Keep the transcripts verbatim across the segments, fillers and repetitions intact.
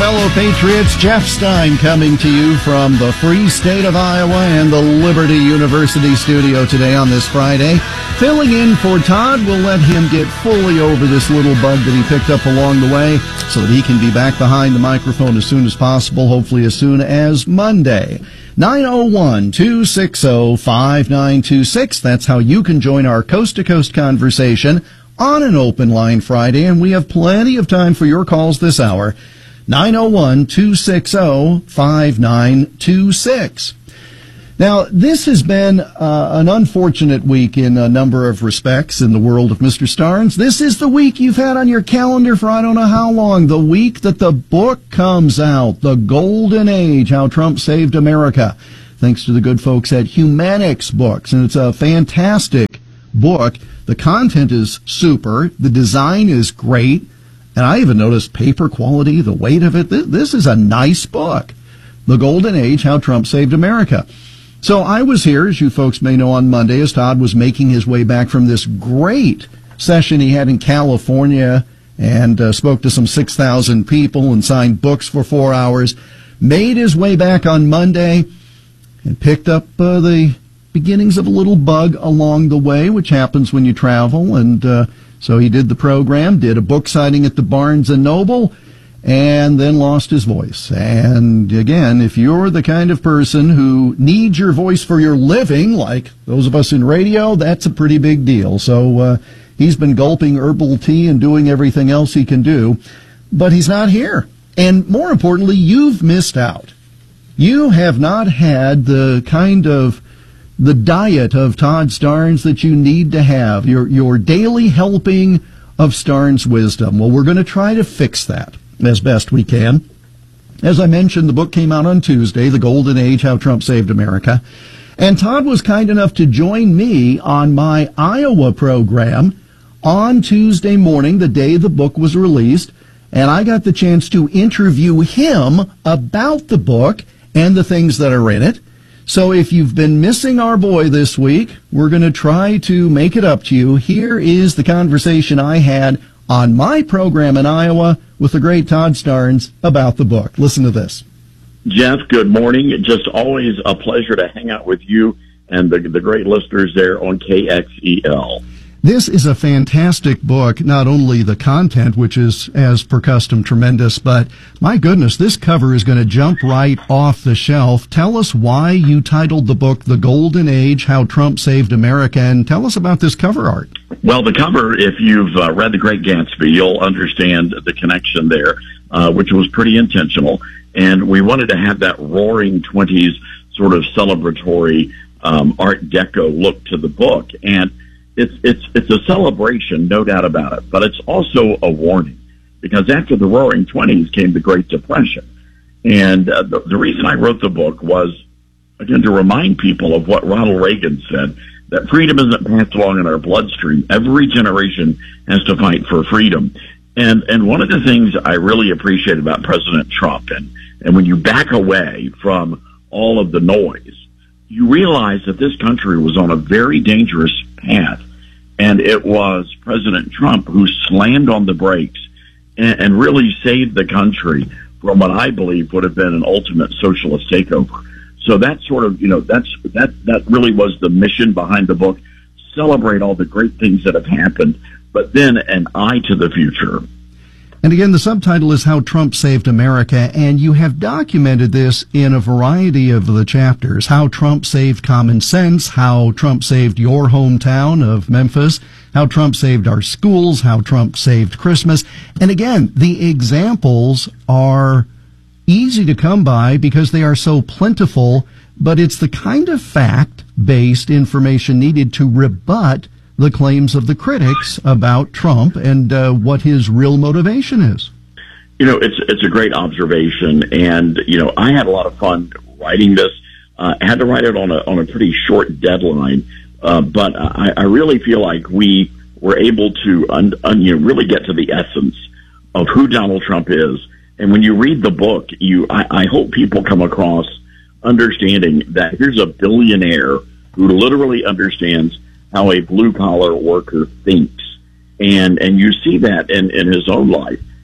fellow patriots. Jeff Stein coming to you from the Free State of Iowa and the Liberty University studio today on this Friday. Filling in for Todd, we'll let him get fully over this little bug that he picked up along the way so that he can be back behind the microphone as soon as possible, hopefully as soon as Monday. nine oh one, two six oh, five nine two six. That's how you can join our coast-to-coast conversation on an open line Friday, and we have plenty of time for your calls this hour. nine oh one, two six oh, five nine two six. Now, this has been uh, an unfortunate week in a number of respects in the world of Mister Starnes. This is the week you've had on your calendar for I don't know how long, the week that the book comes out, The Golden Age, How Trump Saved America, thanks to the good folks at Humanix Books. And it's a fantastic book. The content is super. The design is great. And I even noticed paper quality, the weight of it. This is a nice book. The Golden Age, How Trump Saved America. So I was here, as you folks may know, on Monday as Todd was making his way back from this great session he had in California and uh, spoke to some six thousand people and signed books for four hours. Made his way back on Monday and picked up uh, the beginnings of a little bug along the way, which happens when you travel. And uh, so he did the program, did a book signing at the Barnes and Noble, and then lost his voice. And again, if you're the kind of person who needs your voice for your living, like those of us in radio, that's a pretty big deal. So uh, he's been gulping herbal tea and doing everything else he can do, but he's not here. And more importantly, you've missed out. You have not had the kind of the diet of Todd Starnes that you need to have, your your daily helping of Starnes wisdom. Well, we're going to try to fix that as best we can. As I mentioned, the book came out on Tuesday, The Golden Age, How Trump Saved America. And Todd was kind enough to join me on my Iowa program on Tuesday morning, the day the book was released. And I got the chance to interview him about the book and the things that are in it. So if you've been missing our boy this week, we're going to try to make it up to you. Here is the conversation I had on my program in Iowa with the great Todd Starnes about the book. Listen to this. Jeff, good morning. Just always a pleasure to hang out with you and the, the great listeners there on K X E L. This is a fantastic book, not only the content, which is, as per custom, tremendous, but my goodness, this cover is going to jump right off the shelf. Tell us why you titled the book The Golden Age, How Trump Saved America, and tell us about this cover art. Well, the cover, if you've uh, read The Great Gatsby, you'll understand the connection there, uh, which was pretty intentional. And we wanted to have that roaring twenties sort of celebratory um, Art Deco look to the book. And It's it's it's a celebration, no doubt about it, but it's also a warning, because after the Roaring Twenties came the Great Depression, and uh, the, the reason I wrote the book was, again, to remind people of what Ronald Reagan said, that freedom isn't passed along in our bloodstream. Every generation has to fight for freedom, and and one of the things I really appreciate about President Trump, and and when you back away from all of the noise, you realize that this country was on a very dangerous path, and it was President Trump who slammed on the brakes and, and really saved the country from what I believe would have been an ultimate socialist takeover. So that sort of, you know, that's that that really was the mission behind the book. Celebrate all the great things that have happened, but then an eye to the future. And again, the subtitle is How Trump Saved America, and you have documented this in a variety of the chapters. How Trump saved common sense, how Trump saved your hometown of Memphis, how Trump saved our schools, how Trump saved Christmas. And again, the examples are easy to come by because they are so plentiful, but it's the kind of fact-based information needed to rebut the claims of the critics about Trump and uh, what his real motivation is. You know, it's it's a great observation, and you know, I had a lot of fun writing this. Uh, I had to write it on a on a pretty short deadline, uh, but I, I really feel like we were able to un, un, you know, really get to the essence of who Donald Trump is. And when you read the book, you I, I hope people come across understanding that here's a billionaire who literally understands how a blue-collar worker thinks. And and you see that in, in his own life.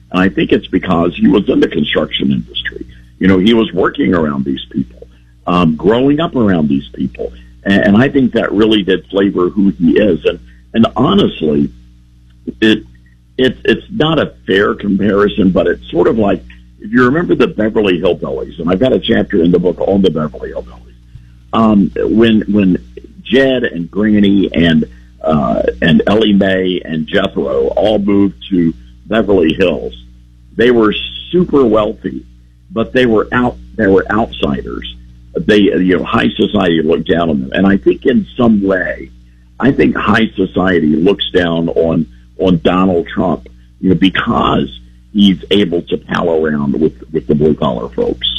And I think it's because he was in the construction industry. You know, he was working around these people, um, growing up around these people. And, and I think that really did flavor who he is. And, and honestly, it, it, it's not a fair comparison, but it's sort of like, if you remember the Beverly Hillbillies, and I've got a chapter in the book on the Beverly Hillbillies, um, when, when Jed and Granny and, uh, and Ellie Mae and Jethro all moved to Beverly Hills, they were super wealthy, but they were out, they were outsiders. They, you know, high society looked down on them. And I think in some way, I think high society looks down on, on Donald Trump, you know, because he's able to pal around with, with the blue collar folks.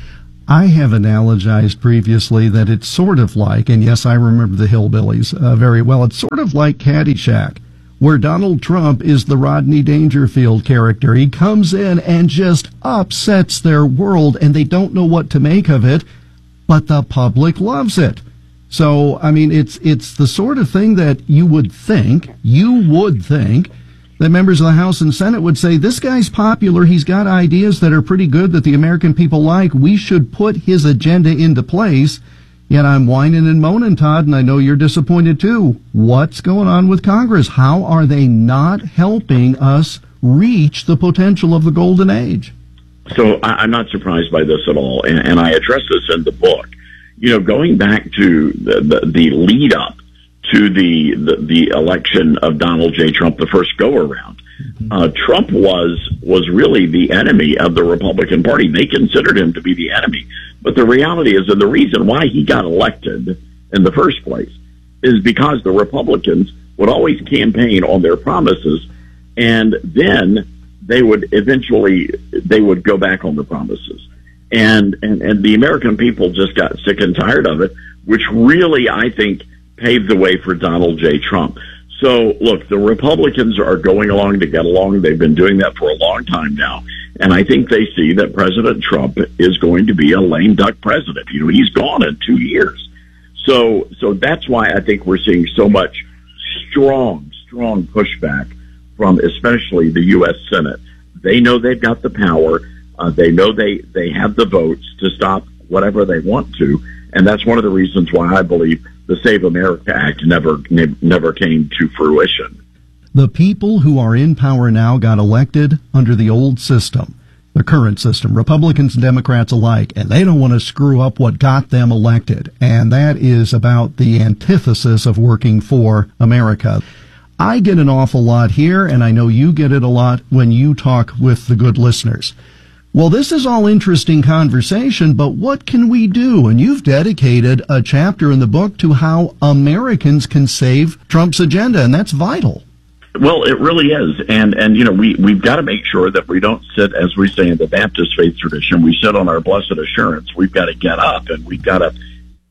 I have analogized previously that it's sort of like, and yes, I remember the Hillbillies uh, very well, it's sort of like Caddyshack, where Donald Trump is the Rodney Dangerfield character. He comes in and just upsets their world, and they don't know what to make of it, but the public loves it. So, I mean, it's it's the sort of thing that you would think, you would think, that members of the House and Senate would say, this guy's popular, he's got ideas that are pretty good that the American people like, we should put his agenda into place. Yet I'm whining and moaning, Todd, and I know you're disappointed too. What's going on with Congress? How are they not helping us reach the potential of the golden age? So I'm not surprised by this at all, and, and I address this in the book. You know, going back to the, the, the lead up to the, the the election of Donald J. Trump, the first go around, mm-hmm. uh, Trump was was really the enemy of the Republican Party. They considered him to be the enemy. But the reality is that the reason why he got elected in the first place is because the Republicans would always campaign on their promises, and then they would eventually, they would go back on the promises. And, and, and the American people just got sick and tired of it, which really, I think, paved the way for Donald J. Trump. So, look, the Republicans are going along to get along. They've been doing that for a long time now. And I think they see that President Trump is going to be a lame duck president. You know, he's gone in two years. So, so that's why I think we're seeing so much strong, strong pushback from especially the U S Senate. They know they've got the power. Uh, they know they, they have the votes to stop whatever they want to. And that's one of the reasons why I believe the Save America Act never, ne- never came to fruition. The people who are in power now got elected under the old system, the current system, Republicans and Democrats alike, and they don't want to screw up what got them elected. And that is about the antithesis of working for America. I get an awful lot here, and I know you get it a lot when you talk with the good listeners. Well, this is all interesting conversation, but what can we do? And you've dedicated a chapter in the book to how Americans can save Trump's agenda, and that's vital. Well, it really is. And, and you know, we, we've got to make sure that we don't sit, as we say in the Baptist faith tradition, we sit on our blessed assurance. We've got to get up and we've got to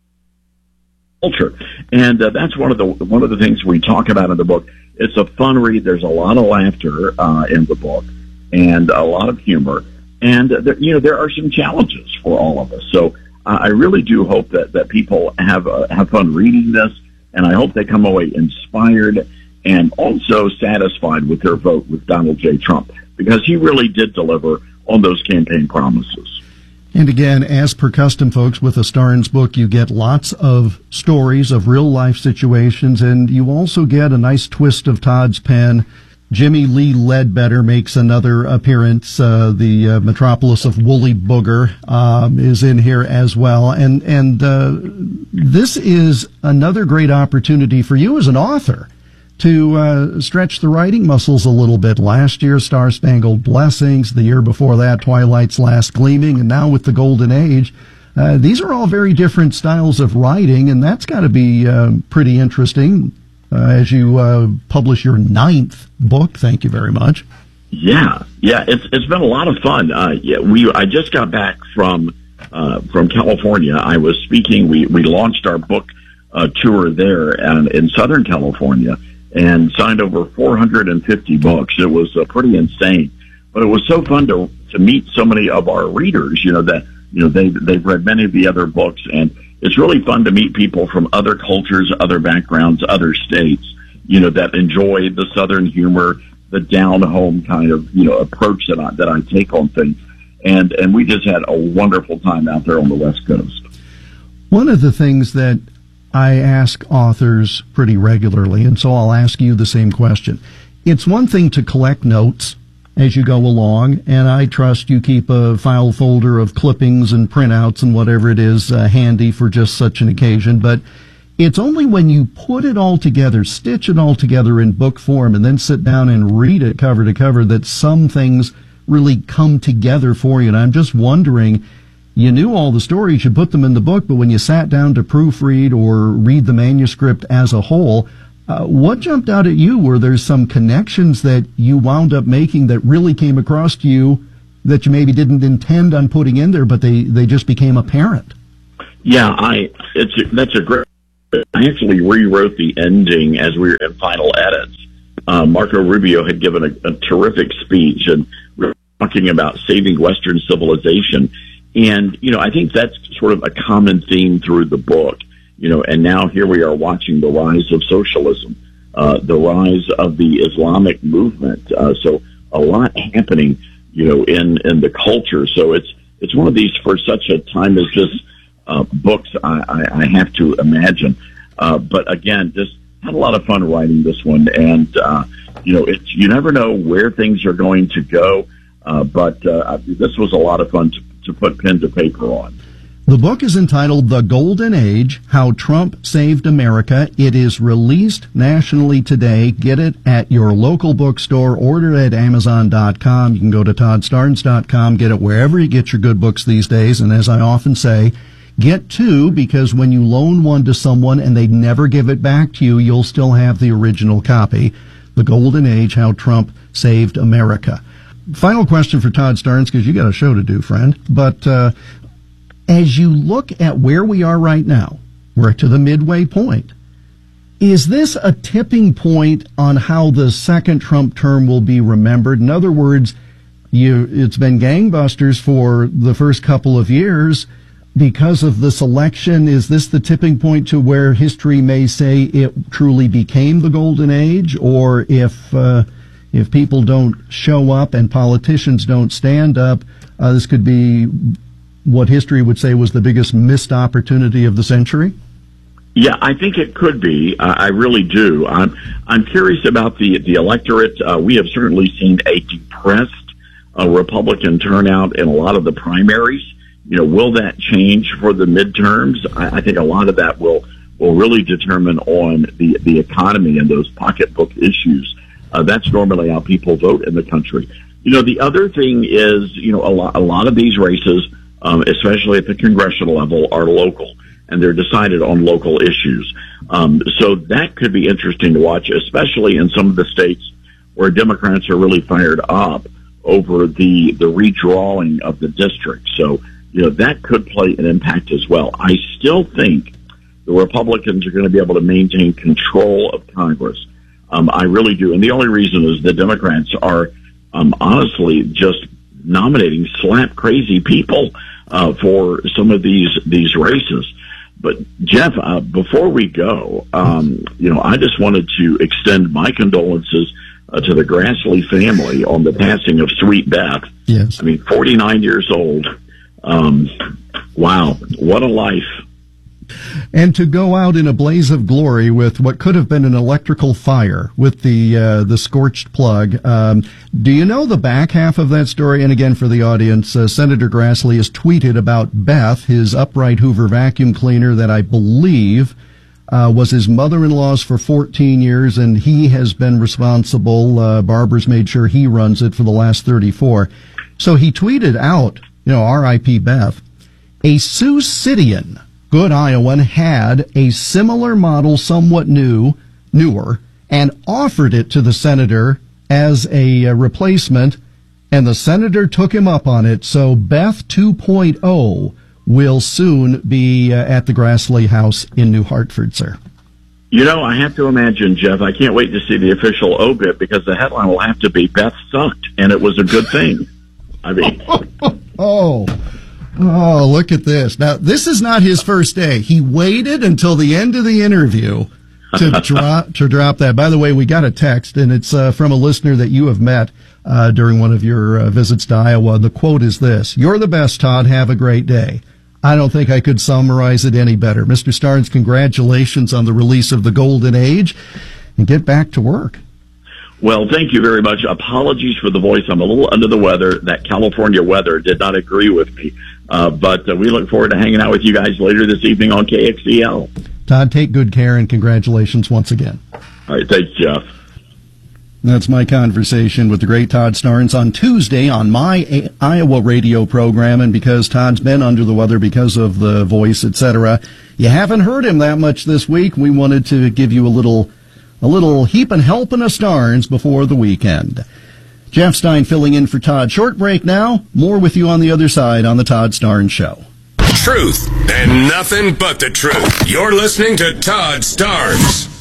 culture. And uh, that's one of the one of the things we talk about in the book. It's a fun read. There's a lot of laughter uh, in the book and a lot of humor. And, uh, there, you know, there are some challenges for all of us. So uh, I really do hope that, that people have uh, have fun reading this, and I hope they come away inspired and also satisfied with their vote with Donald J. Trump, because he really did deliver on those campaign promises. And again, as per custom, folks, with a Starnes book, you get lots of stories of real-life situations, and you also get a nice twist of Todd's pen. Jimmy Lee Ledbetter makes another appearance. Uh, the uh, metropolis of Woolly Booger um, is in here as well. And, and uh, this is another great opportunity for you as an author to uh, stretch the writing muscles a little bit. Last year, Star-Spangled Blessings. The year before that, Twilight's Last Gleaming. And now with the Golden Age. Uh, these are all very different styles of writing, and that's got to be uh, pretty interesting uh, as you uh, publish your ninth book. Thank you very much. Yeah, yeah, it's it's been a lot of fun. Uh, yeah, we I just got back from uh, from California. I was speaking. We we launched our book uh, tour there and in Southern California, and signed over four hundred fifty books. It was uh, pretty insane, but it was so fun to to meet so many of our readers. You know that you know they they've read many of the other books, and it's really fun to meet people from other cultures, other backgrounds, other states. You know that enjoy the Southern humor, the down home kind of, you know, approach that I, that I take on things. And, and we just had a wonderful time out there on the West Coast. One of the things that I ask authors pretty regularly, and so I'll ask you the same question. It's one thing to collect notes as you go along, and I trust you keep a file folder of clippings and printouts and whatever it is uh, handy for just such an occasion, but it's only when you put it all together, stitch it all together in book form, and then sit down and read it cover to cover that some things really come together for you. And I'm just wondering, you knew all the stories, you put them in the book, but when you sat down to proofread or read the manuscript as a whole, uh, what jumped out at you? Were there some connections that you wound up making that really came across to you that you maybe didn't intend on putting in there, but they, they just became apparent? Yeah, I it's a, that's a great. I actually rewrote the ending as we were in final edits. Uh, Marco Rubio had given a, a terrific speech, and we were talking about saving Western civilization. And, you know, I think that's sort of a common theme through the book, you know, and now here we are watching the rise of socialism, uh, the rise of the Islamic movement. Uh, so a lot happening, you know, in, in the culture. So it's, it's one of these, for such a time as this, uh, books I, I, I have to imagine. Uh, but again, just had a lot of fun writing this one. And, uh, you know, it's, you never know where things are going to go. Uh, but, uh, this was a lot of fun to, to put pen to paper on. The book is entitled The Golden Age, How Trump Saved America. It is released nationally today. Get it at your local bookstore. Order it at amazon dot com. You can go to todd starnes dot com. Get it wherever you get your good books these days. And as I often say, get two, because when you loan one to someone and they never give it back to you, you'll still have the original copy. The Golden Age, How Trump Saved America. Final question for Todd Starnes, because you got a show to do, friend. But uh, as you look at where we are right now, we're to the midway point. Is this a tipping point on how the second Trump term will be remembered? In other words, you, it's been gangbusters for the first couple of years. Because of this election, is this the tipping point to where history may say it truly became the golden age? Or if uh, if people don't show up and politicians don't stand up, uh, this could be what history would say was the biggest missed opportunity of the century? Yeah, I think it could be. Uh, I really do. I'm I'm curious about the the electorate. Uh, we have certainly seen a depressed uh, Republican turnout in a lot of the primaries. You know, will that change for the midterms? I, I think a lot of that will will really determine on the the economy and those pocketbook issues. Uh, that's normally how people vote in the country. You know, the other thing is, you know, a lot a lot of these races, um, especially at the congressional level, are local, and they're decided on local issues. Um, so that could be interesting to watch, especially in some of the states where Democrats are really fired up over the the redrawing of the district. So, you know, that could play an impact as well. I still think the Republicans are going to be able to maintain control of Congress. Um, I really do. And the only reason is the Democrats are, um, honestly just nominating slap crazy people, uh, for some of these, these races. But Jeff, uh, before we go, um, you know, I just wanted to extend my condolences uh, to the Grassley family on the passing of Sweet Beth. Yes. I mean, forty-nine years old. Um, wow, what a life. And to go out in a blaze of glory with what could have been an electrical fire with the uh, the scorched plug. Um, do you know the back half of that story? And again, for the audience, uh, Senator Grassley has tweeted about Beth, his upright Hoover vacuum cleaner that I believe uh, was his mother-in-law's for fourteen years, and he has been responsible. Uh, Barbara's made sure he runs it for the last thirty-four. So he tweeted out, you know, R I P Beth, a Sioux Cityan, good Iowan, had a similar model, somewhat new, newer, and offered it to the senator as a uh, replacement, and the senator took him up on it. So Beth two point oh will soon be uh, at the Grassley House in New Hartford, sir. You know, I have to imagine, Jeff, I can't wait to see the official obit, because the headline will have to be Beth sucked, and it was a good thing. I mean... oh, oh, look at this. Now, this is not his first day. He waited until the end of the interview to drop to drop that. By the way, we got a text, and it's uh, from a listener that you have met uh, during one of your uh, visits to Iowa. The quote is this: "You're the best, Todd. Have a great day." I don't think I could summarize it any better. Mister Starnes, congratulations on the release of The Golden Age, and get back to work. Well, thank you very much. Apologies for the voice. I'm a little under the weather. That California weather did not agree with me. Uh, but uh, we look forward to hanging out with you guys later this evening on K X E L. Todd, take good care, and congratulations once again. All right. Thanks, Jeff. That's my conversation with the great Todd Starnes on Tuesday on my Iowa radio program. And because Todd's been under the weather because of the voice, et cetera, you haven't heard him that much this week. We wanted to give you a little a little heap and helping of Starnes before the weekend. Jeff Stein filling in for Todd. Short break now. More with you on the other side on the Todd Starnes Show. Truth and nothing but the truth. You're listening to Todd Starnes.